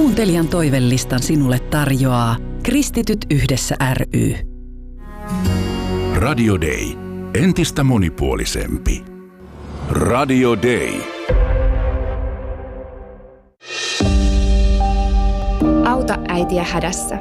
Kuuntelijan toivelistan sinulle tarjoaa Kristityt yhdessä ry. Radio Day. Entistä monipuolisempi. Radio Day. Auta äitiä hädässä.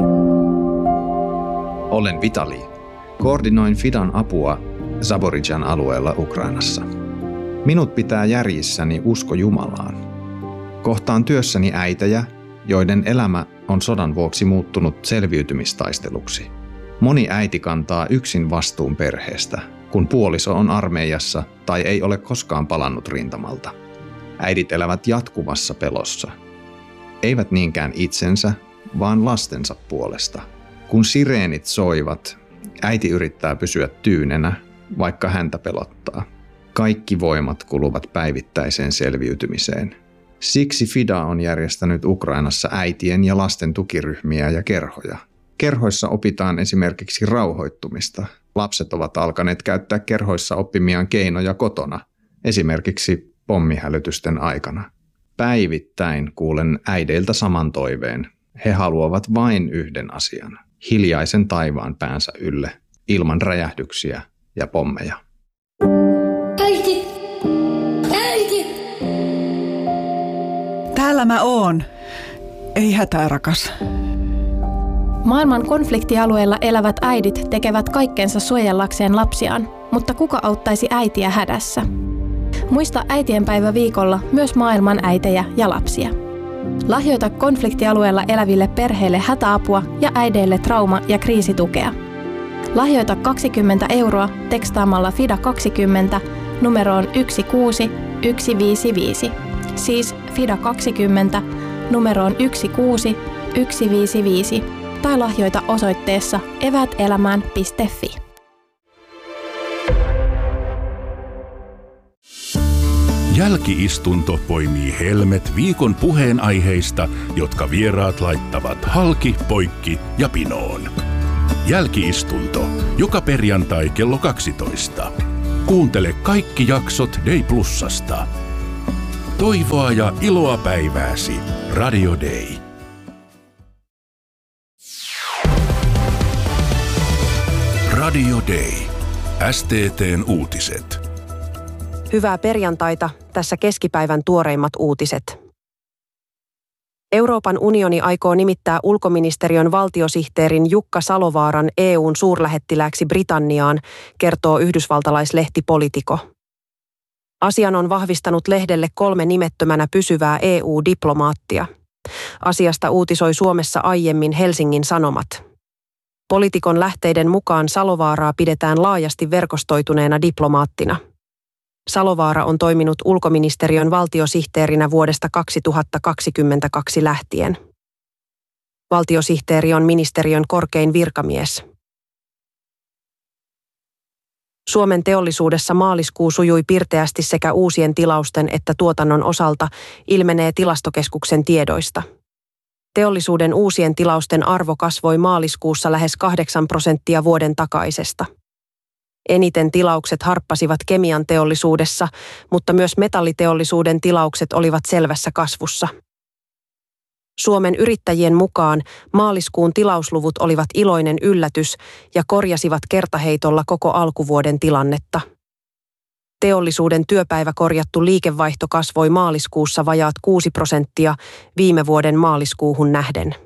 Olen Vitali. Koordinoin Fidan apua Zaporizhzhan alueella Ukrainassa. Minut pitää järjissäni usko Jumalaan. Kohtaan työssäni äitejä, joiden elämä on sodan vuoksi muuttunut selviytymistaisteluksi. Moni äiti kantaa yksin vastuun perheestä, kun puoliso on armeijassa tai ei ole koskaan palannut rintamalta. Äidit elävät jatkuvassa pelossa. Eivät niinkään itsensä, vaan lastensa puolesta. Kun sireenit soivat, äiti yrittää pysyä tyynenä, vaikka häntä pelottaa. Kaikki voimat kuluvat päivittäiseen selviytymiseen. Siksi Fida on järjestänyt Ukrainassa äitien ja lasten tukiryhmiä ja kerhoja. Kerhoissa opitaan esimerkiksi rauhoittumista. Lapset ovat alkaneet käyttää kerhoissa oppimiaan keinoja kotona, esimerkiksi pommihälytysten aikana. Päivittäin kuulen äideiltä saman toiveen. He haluavat vain yhden asian, hiljaisen taivaan päänsä ylle, ilman räjähdyksiä ja pommeja. Äiti! Äiti! Täällä mä oon. Ei hätää, rakas. Maailman konfliktialueella elävät äidit tekevät kaikkensa suojellakseen lapsiaan, mutta kuka auttaisi äitiä hädässä? Muista äitienpäivä viikolla myös maailman äitejä ja lapsia. Lahjoita konfliktialueella eläville perheille hätäapua ja äideille trauma- ja kriisitukea. Lahjoita 20 € tekstaamalla FIDA20 numeroon 16155. Siis FIDA20 numeroon 16155 tai lahjoita osoitteessa evätelämään.fi. Jälki-istunto poimii helmet viikon puheenaiheista, jotka vieraat laittavat halki, poikki ja pinoon. Jälki-istunto, joka perjantai kello 12. Kuuntele kaikki jaksot Day Plusasta. Toivoa ja iloa päivääsi. Radio Day. Radio Day. STT:n uutiset. Hyvää perjantaita, tässä keskipäivän tuoreimmat uutiset. Euroopan unioni aikoo nimittää ulkoministeriön valtiosihteerin Jukka Salovaaran EU:n suurlähettilääksi Britanniaan, kertoo yhdysvaltalaislehti Politico. Asian on vahvistanut lehdelle 3 nimettömänä pysyvää EU-diplomaattia. Asiasta uutisoi Suomessa aiemmin Helsingin Sanomat. Politikon lähteiden mukaan Salovaaraa pidetään laajasti verkostoituneena diplomaattina. Salovaara on toiminut ulkoministeriön valtiosihteerinä vuodesta 2022 lähtien. Valtiosihteeri on ministeriön korkein virkamies. Suomen teollisuudessa maaliskuu sujui pirteästi sekä uusien tilausten että tuotannon osalta, ilmenee Tilastokeskuksen tiedoista. Teollisuuden uusien tilausten arvo kasvoi maaliskuussa lähes 8% vuoden takaisesta. Eniten tilaukset harppasivat kemian teollisuudessa, mutta myös metalliteollisuuden tilaukset olivat selvässä kasvussa. Suomen yrittäjien mukaan maaliskuun tilausluvut olivat iloinen yllätys ja korjasivat kertaheitolla koko alkuvuoden tilannetta. Teollisuuden työpäiväkorjattu liikevaihto kasvoi maaliskuussa vajaat 6% viime vuoden maaliskuuhun nähden.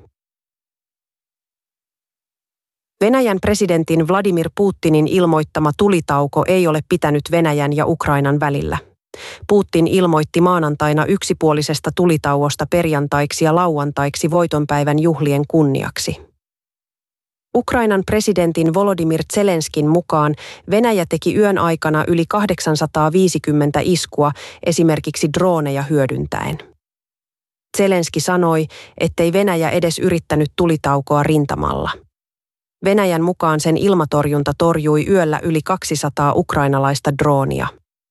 Venäjän presidentin Vladimir Putinin ilmoittama tulitauko ei ole pitänyt Venäjän ja Ukrainan välillä. Putin ilmoitti maanantaina yksipuolisesta tulitauosta perjantaiksi ja lauantaiksi voitonpäivän juhlien kunniaksi. Ukrainan presidentin Volodymyr Zelenskin mukaan Venäjä teki yön aikana yli 850 iskua esimerkiksi drooneja hyödyntäen. Zelenski sanoi, ettei Venäjä edes yrittänyt tulitaukoa rintamalla. Venäjän mukaan sen ilmatorjunta torjui yöllä yli 200 ukrainalaista droonia.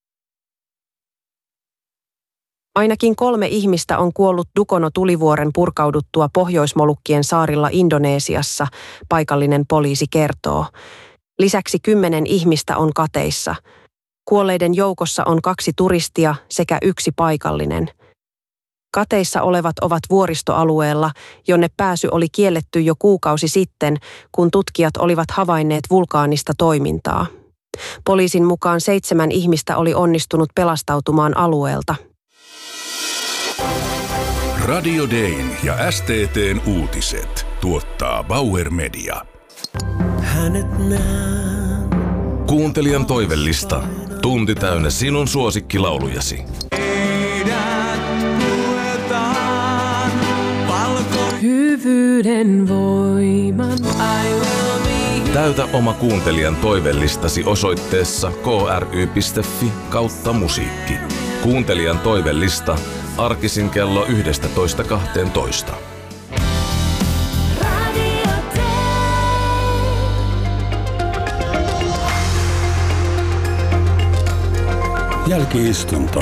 Ainakin 3 ihmistä on kuollut Dukono-tulivuoren purkauduttua Pohjoismolukkien saarilla Indonesiassa, paikallinen poliisi kertoo. Lisäksi 10 ihmistä on kateissa. Kuolleiden joukossa on 2 turistia sekä 1 paikallinen. Kateissa olevat ovat vuoristoalueella, jonne pääsy oli kielletty jo kuukausi sitten, kun tutkijat olivat havainneet vulkaanista toimintaa. Poliisin mukaan 7 ihmistä oli onnistunut pelastautumaan alueelta. Radio Dayn ja STT:n uutiset tuottaa Bauer Media. Kuuntelijan toivellista. Tunti täynnä sinun suosikkilaulujasi. Hyvyyden voiman. Täytä oma kuuntelijan toivellistasi osoitteessa kry.fi/musiikki. Kuuntelijan toivellista arkisin kello 11:12. Jälki-istunto.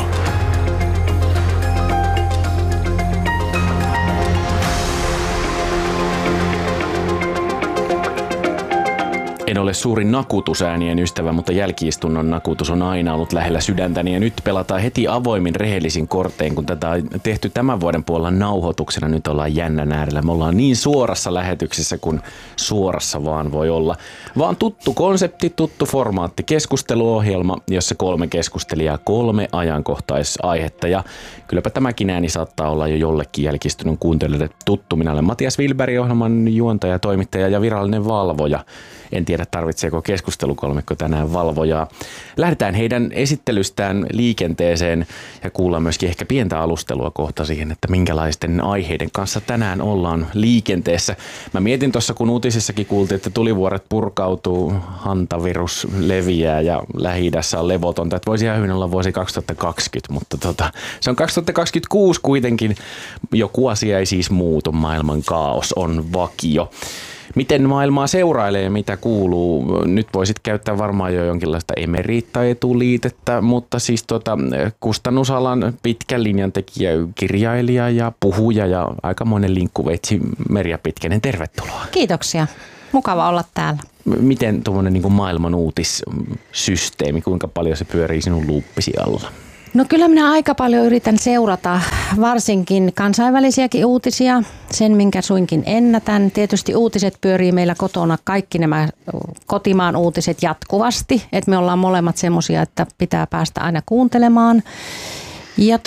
En ole suuri nakutusäänien ystävä, mutta jälki-istunnon nakutus on aina ollut lähellä sydäntäni ja nyt pelataan heti avoimin rehellisin kortein, kun tätä on tehty tämän vuoden puolella nauhoituksena. Nyt ollaan jännän äärellä. Me ollaan niin suorassa lähetyksessä kuin suorassa vaan voi olla. Vaan tuttu konsepti, tuttu formaatti, keskusteluohjelma, jossa 3 keskustelijaa, 3 ajankohtaisaihetta ja kylläpä tämäkin ääni saattaa olla jo jollekin jälki-istunnon kuuntelijoille tuttu. Minä olen Matias Wilberg, ohjelman juontaja, toimittaja ja virallinen valvoja. En tiedä, tarvitseeko keskustelukolmikko tänään valvojaa. Lähdetään heidän esittelystään liikenteeseen ja kuullaan myöskin ehkä pientä alustelua kohta siihen, että minkälaisten aiheiden kanssa tänään ollaan liikenteessä. Mä mietin tuossa, kun uutisissakin kuultiin, että tulivuoret purkautuu, hantavirus leviää ja Lähi-idässä on levotonta. Että voisi ihan hyvin olla vuosi 2020, mutta se on 2026 kuitenkin. Joku asia ei siis muutu, maailman kaos on vakio. Miten maailmaa seurailee ja mitä kuuluu? Nyt voisit käyttää varmaan jo jonkinlaista emeriittaetuliitettä, mutta siis kustannusalan pitkän linjan tekijä, kirjailija ja puhuja ja aikamoinen linkkuveitsi Merja Pitkänen, tervetuloa. Kiitoksia. Mukava olla täällä. Miten tuommoinen niin kuin maailman uutissysteemi, kuinka paljon se pyörii sinun luuppisi alla? No kyllä minä aika paljon yritän seurata varsinkin kansainvälisiäkin uutisia, sen minkä suinkin ennätän. Tietysti uutiset pyörii meillä kotona, kaikki nämä kotimaan uutiset jatkuvasti, että me ollaan molemmat semmoisia, että pitää päästä aina kuuntelemaan. Ja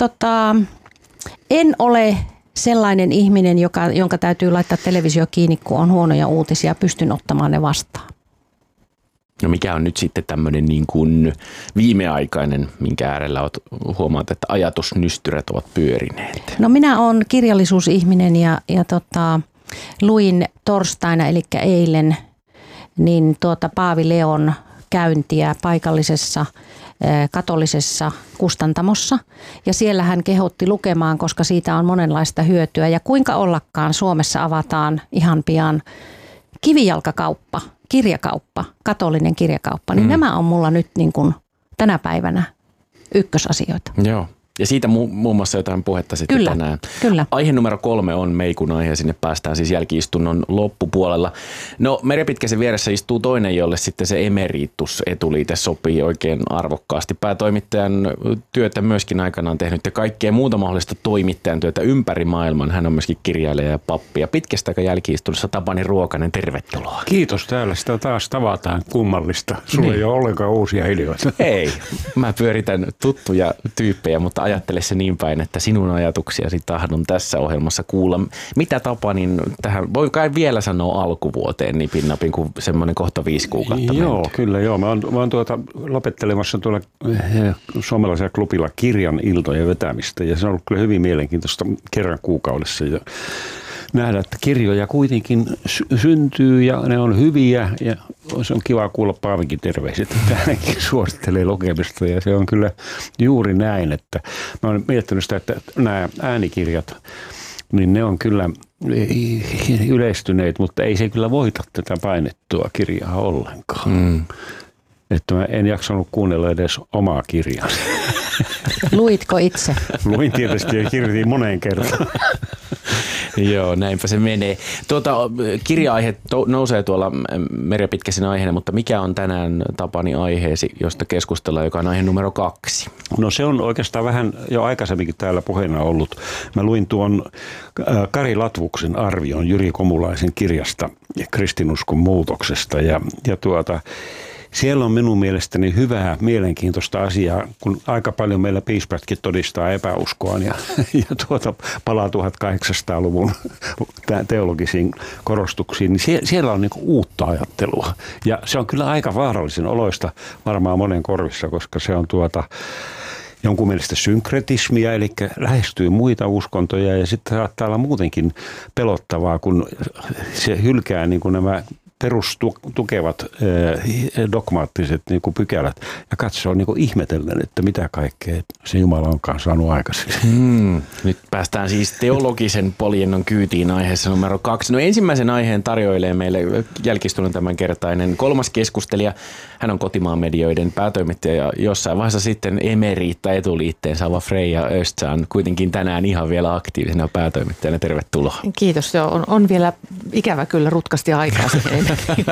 en ole sellainen ihminen, jonka täytyy laittaa televisio kiinni, kun on huonoja uutisia, pystyn ottamaan ne vastaan. No mikä on nyt sitten tämmöinen niin kuin viimeaikainen, minkä äärellä huomaat, että ajatusnystyrät ovat pyörineet? No minä olen kirjallisuusihminen ja luin torstaina, eli eilen, niin Paavi Leon käyntiä paikallisessa katolisessa kustantamossa. Ja siellä hän kehotti lukemaan, koska siitä on monenlaista hyötyä. Ja kuinka ollakaan Suomessa avataan ihan pian kivijalkakauppa. Kirjakauppa, katolinen kirjakauppa, niin nämä on mulla nyt niin kuin tänä päivänä ykkösasioita. Joo. Ja siitä muun muassa jotain puhetta sitten kyllä, tänään. Kyllä. Aihe numero 3 on meikun aihe, sinne päästään siis jälki-istunnon loppupuolella. No Merja Pitkäsen vieressä istuu toinen, jolle sitten se emeritus-etuliite sopii oikein arvokkaasti. Päätoimittajan työtä myöskin aikanaan tehnyt ja kaikkea muuta mahdollista toimittajan työtä ympäri maailman. Hän on myöskin kirjailija ja pappi. Ja pitkästä aikaa jälki-istunnossa Tapani Ruokanen, tervetuloa. Kiitos, täällä sitä taas tavataan, kummallista. Sulla ei ole ollenkaan uusia ideoita. Ei, mä pyöritän tuttuja tyyppejä, mutta ajattele se niin päin, että sinun ajatuksiasi tahdon tässä ohjelmassa kuulla. Mitä Tapanin tähän, voi kai vielä sanoa alkuvuoteen nipin kuin semmoinen kohta 5 kuukautta Joo, menty. kyllä joo. Mä oon lopettelemassa tuolla suomalaisella klubilla kirjan iltojen vetämistä ja se on ollut kyllä hyvin mielenkiintoista kerran kuukaudessa ja nähdä, että kirjoja kuitenkin syntyy ja ne on hyviä ja se on kiva kuulla Paavinkin terveiset, että hänkin suosittelee lukemista ja se on kyllä juuri näin, että mä oon miettinyt sitä, että nämä äänikirjat, niin ne on kyllä yleistyneet, mutta ei se kyllä voita tätä painettua kirjaa ollenkaan. Että mä en jaksanut kuunnella edes omaa kirjaa. Luitko itse? Luin tietysti ja kirjoitin moneen kertaan. Joo, näinpä se menee. Kirja-aihe nousee tuolla Merja Pitkäsen aiheena, mutta mikä on tänään, Tapani, aiheesi, josta keskustellaan, joka on aihe numero 2? No se on oikeastaan vähän jo aikaisemminkin täällä puheena ollut. Mä luin tuon Kari Latvuksen arvion Jyri Komulaisen kirjasta Kristinuskon muutoksesta ja siellä on minun mielestäni hyvää, mielenkiintoista asiaa, kun aika paljon meillä piispatkin todistaa epäuskoa ja palaa 1800-luvun teologisiin korostuksiin, niin siellä on niinku uutta ajattelua. Ja se on kyllä aika vaarallisen oloista varmaan monen korvissa, koska se on jonkun mielestä synkretismia, eli lähestyy muita uskontoja ja sitten saattaa olla muutenkin pelottavaa, kun se hylkää niin kuin nämä perustukevat dogmaattiset niin kuin pykälät ja katsoo niin kuin ihmetellen, että mitä kaikkea se Jumala onkaan saanut aikaiseksi. Nyt päästään siis teologisen poljennon kyytiin aiheessa numero 2. No ensimmäisen aiheen tarjoilee meille Jälki-Istunnon tämänkertainen 3. keskustelija. Hän on Kotimaan medioiden päätoimittaja ja jossain vaiheessa sitten emeriitta etuliitteen saava Freija Östzahn, kuitenkin tänään ihan vielä aktiivisena päätoimittajana. Tervetuloa. Kiitos. Joo, on vielä ikävä kyllä rutkasti aikaa siihen.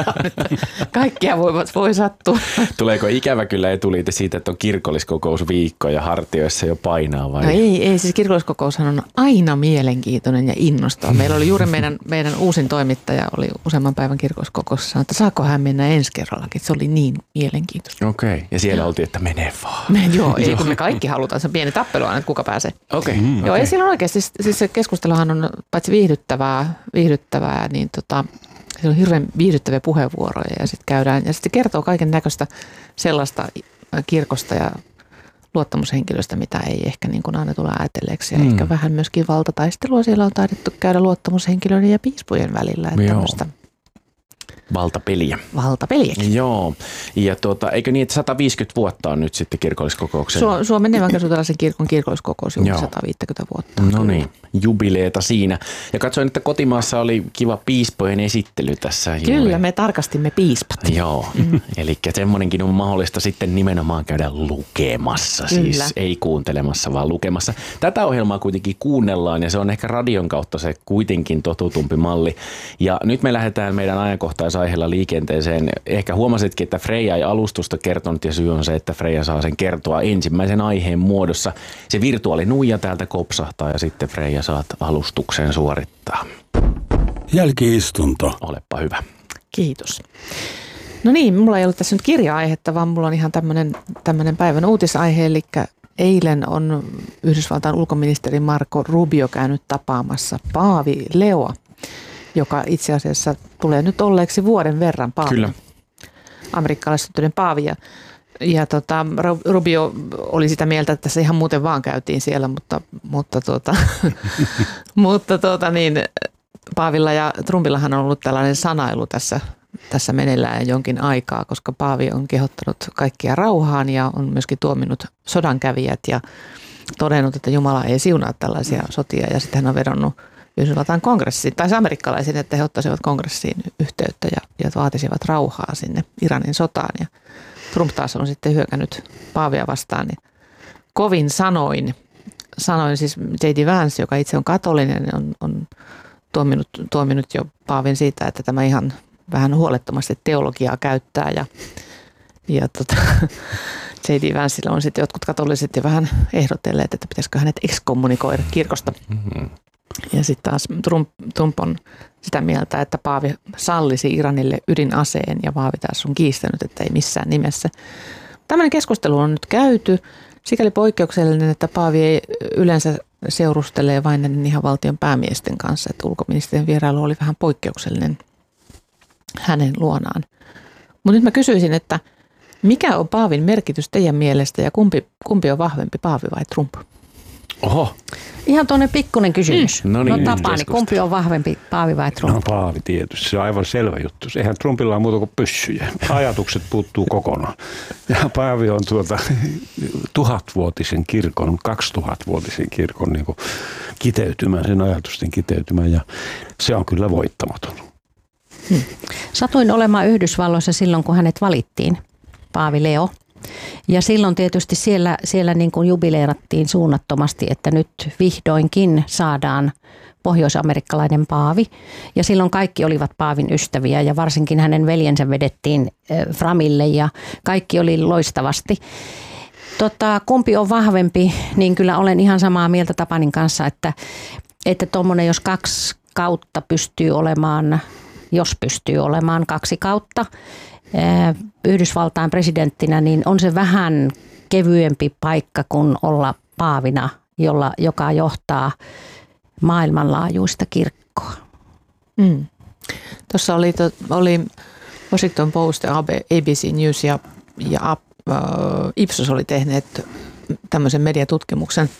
Kaikkia voi sattua. Tuleeko ikävä kyllä etuliite siitä, että on kirkolliskokousviikko ja hartioissa jo painaa vai? No ei, siis kirkolliskokoushan on aina mielenkiintoinen ja innostava. Meillä oli juuri meidän uusin toimittaja oli useamman päivän kirkolliskokouksessa sanoi, että saako hän mennä ensi kerrallakin. Se oli niin mielenkiintoista. Okei, ja siellä oltiin, että menee vaan. Ei kun me kaikki halutaan. Se on pieni tappelu aina, että kuka pääsee. Okei. Ei siellä oikeasti, siis se keskusteluhan on paitsi viihdyttävää niin siellä on hirveän viihdyttäviä puheenvuoroja ja sitten käydään ja sitten kertoo kaiken näköistä sellaista kirkosta ja luottamushenkilöistä, mitä ei ehkä niin kuin aina tule ajatelleeksi. Ja ehkä vähän myöskin valtataistelua siellä on taidettu käydä luottamushenkilöiden ja piispojen välillä. Että valtapeliä. Valtapeliäkin. Joo. Ja eikö niin, että 150 vuotta on nyt sitten kirkolliskokouksen? Suomen evankelisluterilaisen kirkon kirkolliskokous juuri 150 vuotta. No niin, jubileeta siinä. Ja katsoin, että kotimaassa oli kiva piispojen esittely tässä. Kyllä, me tarkastimme piispat. Joo, eli semmoinenkin on mahdollista sitten nimenomaan käydä lukemassa. Kyllä. Siis ei kuuntelemassa, vaan lukemassa. Tätä ohjelmaa kuitenkin kuunnellaan ja se on ehkä radion kautta se kuitenkin totutumpi malli. Ja nyt me lähdetään meidän ajankohtaisaiheella liikenteeseen. Ehkä huomasitkin, että Freija ei alustusta kertonut ja syy on se, että Freija saa sen kertoa ensimmäisen aiheen muodossa. Se virtuaalinuija täältä kopsahtaa ja sitten Freija saat alustuksen suorittaa. Jälki-istunto. Olepa hyvä. Kiitos. No niin, mulla ei ollut tässä nyt kirja-aihetta, vaan mulla on ihan tämmöinen päivän uutisaihe, eli eilen on Yhdysvaltain ulkoministeri Marco Rubio käynyt tapaamassa paavi Leoa, joka itse asiassa tulee nyt olleeksi vuoden verran paavi. Kyllä. Amerikkalaistuntuinen paavi. Ja Rubio oli sitä mieltä, että se ihan muuten vaan käytiin siellä, mutta Paavilla ja Trumpillahan on ollut tällainen sanailu tässä meneillään jonkin aikaa, koska Paavi on kehottanut kaikkia rauhaan ja on myöskin tuominut sodankävijät ja todennut, että Jumala ei siunaa tällaisia sotia ja sitten hän on vedonnut Yhdysvaltain kongressiin, tai amerikkalaisiin, että he ottaisivat kongressiin yhteyttä ja vaatisivat rauhaa sinne Iranin sotaan. Ja Trump taas on sitten hyökännyt Paavia vastaan niin kovin sanoin siis J.D. Vance, joka itse on katolinen, on tuominut jo Paavin siitä, että tämä ihan vähän huolettomasti teologiaa käyttää ja J.D. Vancella on sitten jotkut katoliset ja vähän ehdotelleet, että pitäisikö hänet ekskommunikoida kirkosta. Mm-hmm. Ja sitten taas Trump on sitä mieltä, että Paavi sallisi Iranille ydinaseen ja Paavi taas on kiistänyt, että ei missään nimessä. Tällainen keskustelu on nyt käyty. Sikäli poikkeuksellinen, että Paavi ei yleensä seurustelee vain ihan valtion päämiesten kanssa, että ulkoministerin vierailu oli vähän poikkeuksellinen hänen luonaan. Mutta nyt mä kysyisin, että mikä on Paavin merkitys teidän mielestä ja kumpi on vahvempi, Paavi vai Trump? Oho. Ihan tuonne pikkuinen kysymys. No niin, Tapani, kumpi on vahvempi, Paavi vai Trump? No Paavi tietysti, se on aivan selvä juttu. Eihän Trumpilla ole muuta kuin pyssyjä. Ajatukset puuttuu kokonaan. Ja Paavi on 1000-vuotisen kirkon, 2000-vuotisen kirkon niin kuin kiteytymä, sen ajatusten kiteytymä ja se on kyllä voittamaton. Satuin olemaan Yhdysvalloissa silloin, kun hänet valittiin, Paavi Leo. Ja silloin tietysti siellä niin kuin jubileerattiin suunnattomasti, että nyt vihdoinkin saadaan pohjoisamerikkalainen paavi. Ja silloin kaikki olivat paavin ystäviä ja varsinkin hänen veljensä vedettiin Framille ja kaikki oli loistavasti. Kumpi on vahvempi, niin kyllä olen ihan samaa mieltä Tapanin kanssa, että tuommoinen, jos 2 kautta pystyy olemaan, jos pystyy olemaan 2 kautta Yhdysvaltain presidenttinä, niin on se vähän kevyempi paikka kuin olla paavina, joka johtaa maailmanlaajuista kirkkoa. Tuossa oli Washington Post ja ABC News ja Ipsos oli tehneet tämmöisen mediatutkimuksen,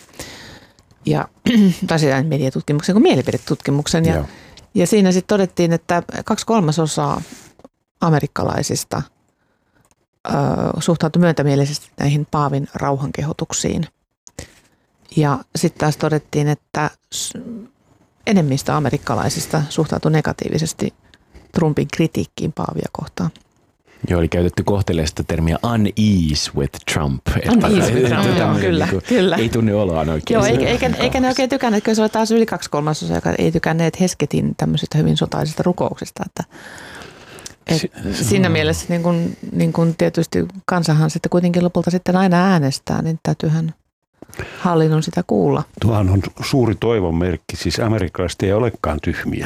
tai sitä mediatutkimuksen kuin mielipidetutkimuksen. Ja siinä sitten todettiin, että 2/3 amerikkalaisista suhtautui myötämielisesti näihin paavin rauhankehotuksiin. Ja sitten taas todettiin, että enemmistö amerikkalaisista suhtautui negatiivisesti Trumpin kritiikkiin paavia kohtaan. Joo, oli käytetty kohteleesta termiä unease with Trump. Kyllä. Ei tunne oloaan oikein. Joo, eikä ne oikein tykänneet, kyllä se oli taas yli 2/3, joka ei tykänneet Hesketin tämmöisistä hyvin sotaisista rukouksista. Siinä mielessä niin kun tietysti kansahan sitten kuitenkin lopulta sitten aina äänestää, niin täytyyhän hallinnon sitä kuulla. Tuohan on suuri toivon merkki, siis amerikkalaiset ei olekaan tyhmiä.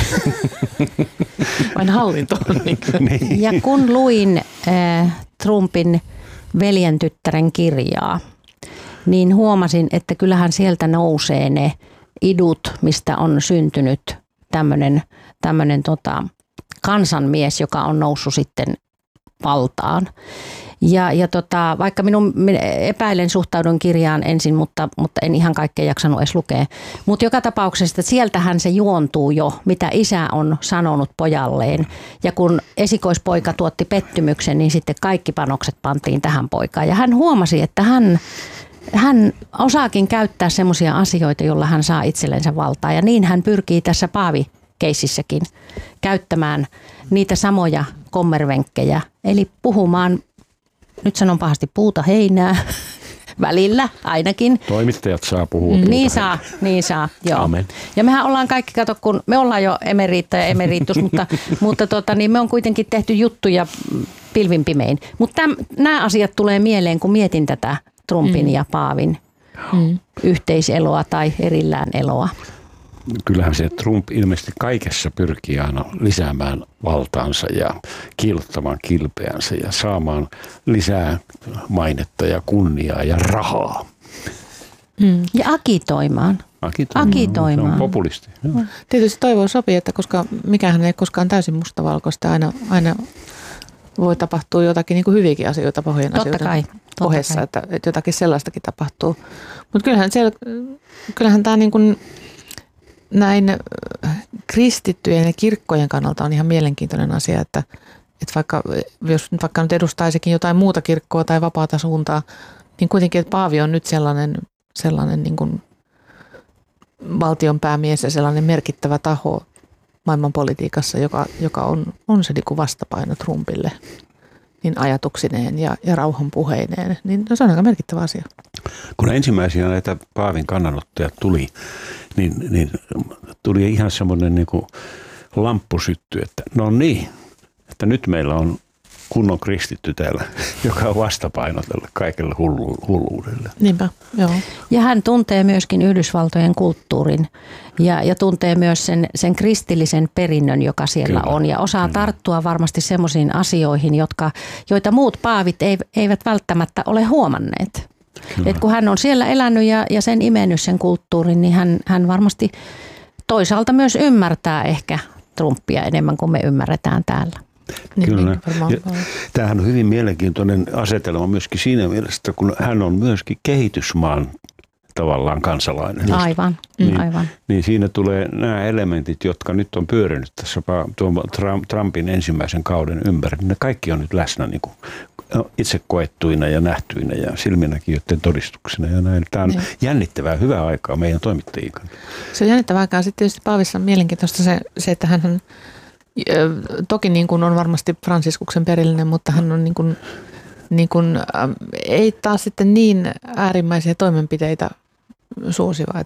Vain hallinto on niin. Ja kun luin Trumpin veljentyttären kirjaa, niin huomasin, että kyllähän sieltä nousee ne idut, mistä on syntynyt tämmöinen kansanmies, joka on noussut sitten valtaan. Ja vaikka minun epäilen suhtaudun kirjaan ensin, mutta en ihan kaikkea jaksanut edes lukea. Mutta joka tapauksessa sieltähän se juontuu jo, mitä isä on sanonut pojalleen. Ja kun esikoispoika tuotti pettymyksen, niin sitten kaikki panokset pantiin tähän poikaan. Ja hän huomasi, että hän osaakin käyttää semmoisia asioita, joilla hän saa itsellensä valtaa. Ja niin hän pyrkii tässä paavikeississäkin käyttämään niitä samoja kommervenkkejä. Eli puhumaan, nyt sanon pahasti, puuta heinää välillä ainakin. Toimittajat saa puhua puuta Niin saa, joo. Amen. Ja mehän ollaan kaikki, kato, kun me ollaan jo emeriitta ja emeritus, mutta niin me on kuitenkin tehty juttuja pilvin pimein. Mutta nämä asiat tulee mieleen, kun mietin tätä Trumpin ja paavin yhteiseloa tai erillään eloa. Kyllähän se Trump ilmeisesti kaikessa pyrkii aina lisäämään valtaansa ja kiilottamaan kilpeänsä ja saamaan lisää mainetta ja kunniaa ja rahaa. Ja agitoimaan. Se on populisti. Tietysti toivoa sopii, että koska mikähän ei koskaan täysin mustavalkoista, aina voi tapahtua jotakin niin kuin hyviäkin asioita pohjan asioiden ohessa, että jotakin sellaistakin tapahtuu. Mutta kyllähän tämä niin kuin näin kristittyjen ja kirkkojen kannalta on ihan mielenkiintoinen asia, että jos vaikka nyt edustaisikin jotain muuta kirkkoa tai vapaata suuntaa, niin kuitenkin, että paavi on nyt sellainen niin kuin valtionpäämies ja sellainen merkittävä taho maailmanpolitiikassa, joka on se niin kuin vastapaino Trumpille niin ajatuksineen ja rauhan puheineen, niin se on aika merkittävä asia. Kun ensimmäisiä näitä paavin kannanottoja tuli, niin tuli ihan semmoinen niin kuin lamppusytty, että no niin, että nyt meillä on kunnon kristitty täällä, joka on vastapaino tälle kaikelle hulluudelle. Niinpä, joo. Ja hän tuntee myöskin Yhdysvaltojen kulttuurin ja tuntee myös sen kristillisen perinnön, joka siellä on. Ja osaa tarttua varmasti semmoisiin asioihin, joita muut paavit eivät välttämättä ole huomanneet. Et kun hän on siellä elänyt ja sen imennyt sen kulttuurin, niin hän varmasti toisaalta myös ymmärtää ehkä Trumpia enemmän kuin me ymmärretään täällä. Kyllä. Tämähän on hyvin mielenkiintoinen asetelma myöskin siinä mielessä, kun hän on myöskin kehitysmaan tavallaan kansalainen. Aivan. Niin siinä tulee nämä elementit, jotka nyt on pyörinyt tässä Trumpin ensimmäisen kauden ympäri. Ne kaikki on nyt läsnä niin kuin itse koettuina ja nähtyinä ja silminnäkijöiden todistuksena ja näin. Tämä on jännittävää, hyvää aikaa meidän toimittajien kannalta. Se on jännittävää aikaa. Sitten tietysti Paavissa on mielenkiintoista se että hän toki niin kuin on varmasti Fransiskuksen perillinen, mutta hän on niin kuin, ei taas sitten niin äärimmäisiä toimenpiteitä suosiva, että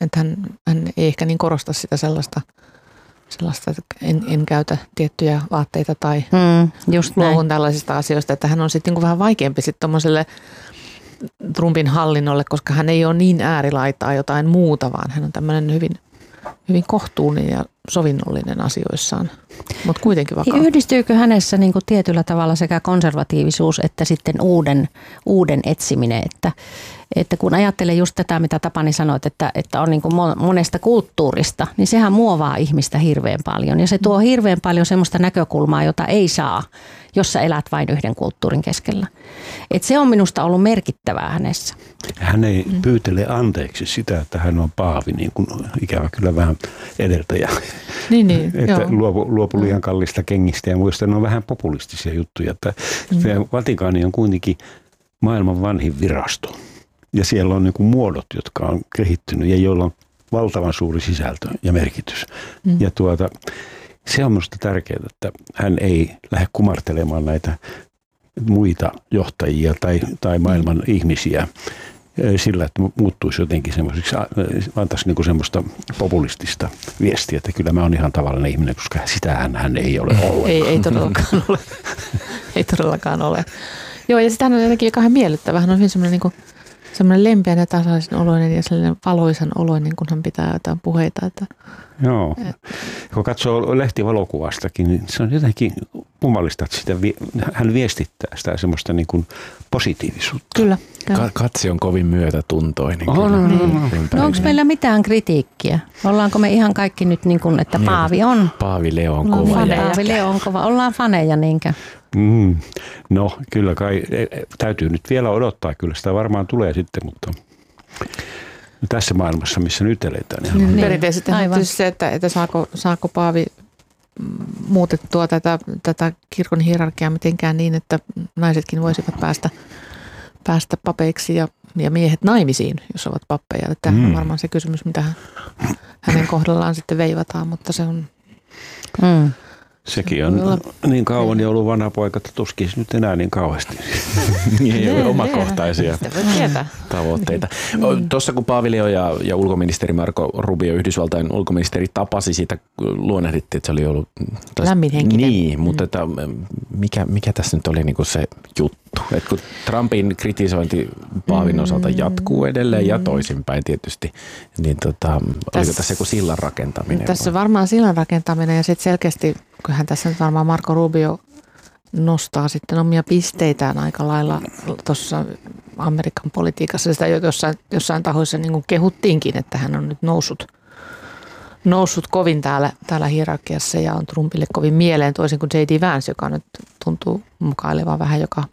Että hän ei ehkä niin korosta sitä sellaista, että en käytä tiettyjä vaatteita tai luovun tällaisista asioista, että hän on sitten niin vähän vaikeampi sitten tuommoiselle Trumpin hallinnolle, koska hän ei ole niin äärilaitaa jotain muuta, vaan hän on tämmöinen hyvin, hyvin kohtuullinen ja sovinnollinen asioissaan, mutta kuitenkin vakaa. Yhdistyykö hänessä niin kuin tietyllä tavalla sekä konservatiivisuus että sitten uuden etsiminen, että kun ajattelee just tätä, mitä Tapani sanoit, että on niin kuin monesta kulttuurista, niin sehän muovaa ihmistä hirveän paljon ja se tuo hirveän paljon semmoista näkökulmaa, jota ei saa, jos sä elät vain yhden kulttuurin keskellä. Et se on minusta ollut merkittävää hänessä. Hän ei pyytele anteeksi sitä, että hän on paavi, niin kuin ikävä kyllä vähän edeltäjä. Niin, että luopu liian kallista kengistä ja muista, ne on vähän populistisia juttuja. Että Vatikaani on kuitenkin maailman vanhin virasto. Ja siellä on niin kuin muodot, jotka on kehittynyt ja joilla on valtavan suuri sisältö ja merkitys. Ja se on minusta tärkeää, että hän ei lähde kumartelemaan näitä muita johtajia tai maailman ihmisiä sillä, että muuttuisi jotenkin semmoisiksi, antaisi niin kuin semmoista populistista viestiä, että kyllä mä oon ihan tavallinen ihminen, koska sitähän hän ei ole ollenkaan. Ei todellakaan ole. Ei todellakaan ole. Joo, ja sitten hän on jotenkin kauhean miellyttävä. Hän on hyvin semmoinen niin kuin semmoinen lempeän ja tasaisen oloinen ja sellainen valoisan oloinen, kun hän pitää jotain puheita. Että, joo. Kun katsoo lehtivalokuvastakin, niin se on jotenkin kummallista, että hän viestittää sitä semmoista niin kuin positiivisuutta. Kyllä. Katse on kovin myötätuntoinen. No onko meillä mitään kritiikkiä? Ollaanko me ihan kaikki nyt niin kuin, että Paavi on? Paavi Leo on kova. Paavi Leo on kova. Ollaan faneja niinkö? No kyllä kai täytyy nyt vielä odottaa, kyllä sitä varmaan tulee sitten, mutta tässä maailmassa, missä nyt eletään. Niin. Perinteisesti on tietysti se, että saako Paavi muutettua tätä kirkon hierarkiaa mitenkään niin, että naisetkin voisivat päästä papeiksi ja miehet naimisiin, jos ovat pappeja. Tämä on varmaan se kysymys, mitä hänen kohdallaan sitten veivataan, mutta se on... Sekin on niin kauan jo ollut vanha poika, että tuskin nyt enää niin kauheasti. Ei ole omakohtaisia tavoitteita. Tuossa kun Paavi Leo ja ulkoministeri Marco Rubio, Yhdysvaltain ulkoministeri, tapasi siitä, luonnehdittiin, että se oli ollut... lämminhenkinen. Niin, mutta että mikä tässä nyt oli niinku se juttu? Että kun Trumpin kritisointi Paavin osalta jatkuu edelleen ja toisinpäin tietysti, niin oliko tässä joku sillan rakentaminen? Tässä varmaan sillan rakentaminen ja sitten selkeästi, kyllähän tässä nyt varmaan Marco Rubio nostaa sitten omia pisteitään aika lailla tuossa Amerikan politiikassa. Sitä jossain tahoissa niin kuin kehuttiinkin, että hän on nyt noussut kovin täällä hierarkiassa ja on Trumpille kovin mieleen, toisin kuin J.D. Vance, joka nyt tuntuu mukailevan vähän joka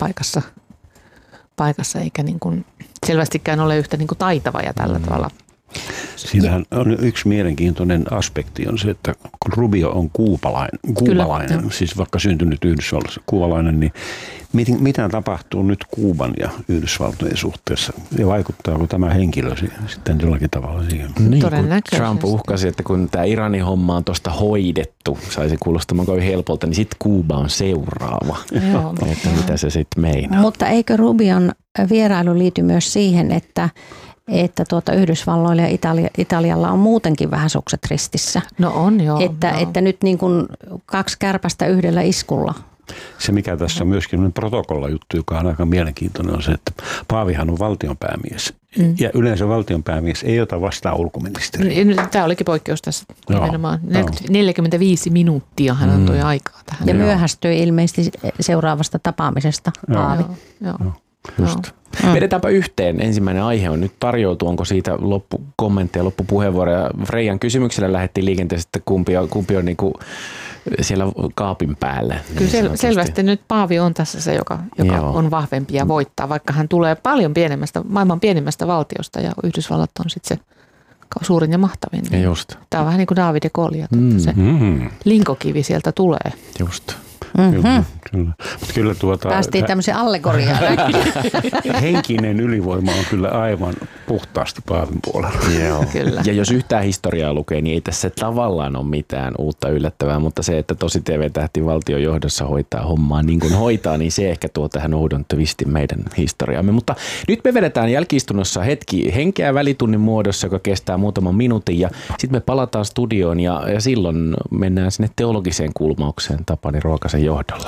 paikassa eikä niin kuin selvästikään ole yhtä niin kuin taitava ja tällä tavalla. Siinähän on yksi mielenkiintoinen aspekti on se, että kun Rubio on kuubalainen, siis vaikka syntynyt Yhdysvalloissa kuubalainen, niin mitä tapahtuu nyt Kuuban ja Yhdysvaltojen suhteessa ja vaikuttaako tämä henkilö sitten jollakin tavalla siihen? Niin, Trump uhkasi, että kun tämä Iranin homma on tuosta hoidettu, saisi kuulostamaan kovin helpolta, niin sitten Kuuba on seuraava. Että mitä se sitten meinaa. Mutta eikö Rubion vierailu liity myös siihen, että Yhdysvalloilla ja Italialla on muutenkin vähän sukset ristissä. No on joo. Että nyt niin kuin 2 kärpästä yhdellä iskulla. Se mikä tässä on myöskin protokollajuttu, joka on aika mielenkiintoinen, on se, että Paavihan on valtionpäämies. Ja yleensä valtionpäämies ei ota vastaan ulkoministeriä. Tämä olikin poikkeus tässä nimenomaan. 45 minuuttia hän antoi aikaa tähän. Ja myöhästyi ilmeisesti seuraavasta tapaamisesta Paavi. Joo. Just. Vedetäänpä yhteen. Ensimmäinen aihe on nyt tarjoutu. Onko siitä loppukommentteja, loppupuheenvuoroja? Freijan kysymyksellä lähdettiin liikenteessä, että kumpi on niinku siellä kaapin päällä. Kyllä selvästi nyt Paavi on tässä se, joka on vahvempi ja voittaa, vaikka hän tulee paljon maailman pienimmästä valtiosta ja Yhdysvallat on sitten se suurin ja mahtavin. Ja just. Tämä on vähän niin kuin David ja Goliat, että se linkokivi sieltä tulee. Just. Kyllä päästiin tämmöisen allegoriaan. Henkinen ylivoima on kyllä aivan puhtaasti Paavin puolella. Joo. Kyllä. Ja jos yhtään historiaa lukee, niin ei tässä tavallaan ole mitään uutta yllättävää, mutta se, että tosi TV-tähti valtion johdossa hoitaa hommaa niin kuin hoitaa, niin se ehkä tuo tähän uudon twistin meidän historiaamme. Mutta nyt me vedetään jälki-istunnossa hetki henkeä välitunnin muodossa, joka kestää muutaman minuutin ja sitten me palataan studioon ja silloin mennään sinne teologiseen kulmaukseen Tapani Ruokasen johdolla.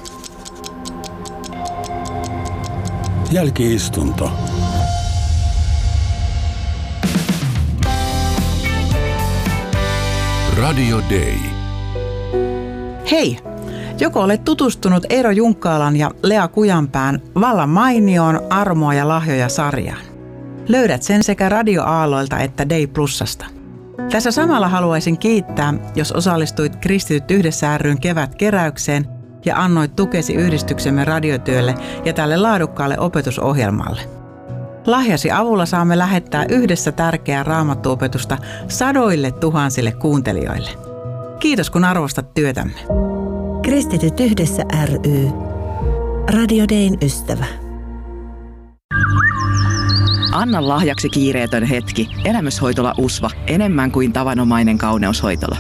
Jälki-istunto. Radio Day. Hei! Joko olet tutustunut Eero Junkkaalan ja Lea Kujanpään vallan mainioon Armoa ja lahjoja -sarjaan? Löydät sen sekä Radio Aalloilta että Day Plusasta. Tässä samalla haluaisin kiittää, jos osallistuit Kristityt yhdessä ry:n kevätkeräykseen ja annoit tukesi yhdistyksemme radiotyölle ja tälle laadukkaalle opetusohjelmalle. Lahjasi avulla saamme lähettää yhdessä tärkeää raamattuopetusta sadoille tuhansille kuuntelijoille. Kiitos kun arvostat työtämme. Kristityt yhdessä ry. Radio Dayn ystävä. Anna lahjaksi kiireetön hetki. Elämyshoitola USVA. Enemmän kuin tavanomainen kauneushoitola.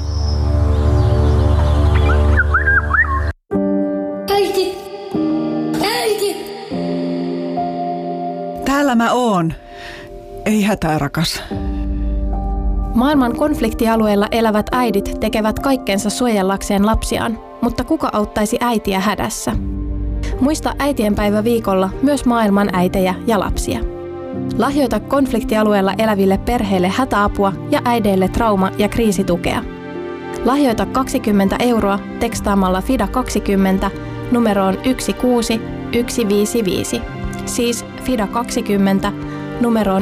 Äiti! Äiti! Täällä mä oon. Ei hätää, rakas. Maailman konfliktialueilla elävät äidit tekevät kaikkensa suojellakseen lapsiaan, mutta kuka auttaisi äitiä hädässä? Muista äitienpäivä viikolla myös maailman äitejä ja lapsia. Lahjoita konfliktialueella eläville perheille hätäapua ja äideille trauma- ja kriisitukea. Lahjoita 20 € tekstaamalla FIDA20 numeroon 16155. Siis FIDA20 numeroon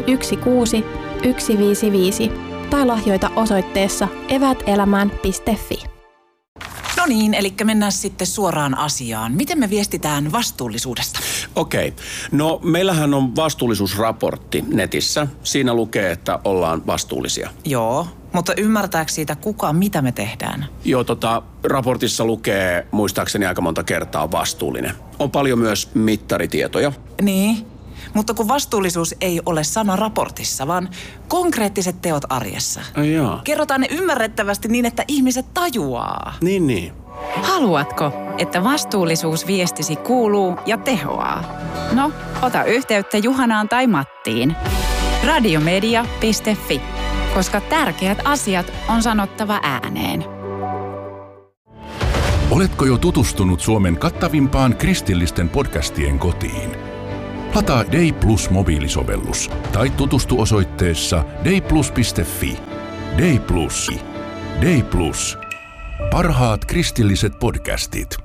16155. Tai lahjoita osoitteessa eväätelämään.fi. No niin, eli mennään sitten suoraan asiaan. Miten me viestitään vastuullisuudesta? Okei. No meillähän on vastuullisuusraportti netissä. Siinä lukee, että ollaan vastuullisia. Joo, mutta ymmärtääkö siitä kuka, mitä me tehdään? Joo, raportissa lukee muistaakseni aika monta kertaa vastuullinen. On paljon myös mittaritietoja. Niin, mutta kun vastuullisuus ei ole sana raportissa, vaan konkreettiset teot arjessa. Jaa. Kerrotaan ne ymmärrettävästi niin, että ihmiset tajuaa. Niin. Haluatko, että vastuullisuusviestisi kuuluu ja tehoaa? No, ota yhteyttä Juhanaan tai Mattiin. Radiomedia.fi, koska tärkeät asiat on sanottava ääneen. Oletko jo tutustunut Suomen kattavimpaan kristillisten podcastien kotiin? Lataa Day Plus -mobiilisovellus tai tutustu osoitteessa dayplus.fi. Day Plus. Day Plus. Parhaat kristilliset podcastit.